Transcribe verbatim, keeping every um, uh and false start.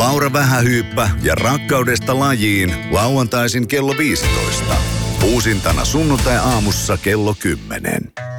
Laura Vähähyyppä ja Rakkaudesta lajiin lauantaisin kello viisitoista. Uusintana sunnuntai aamussa kello kymmenen.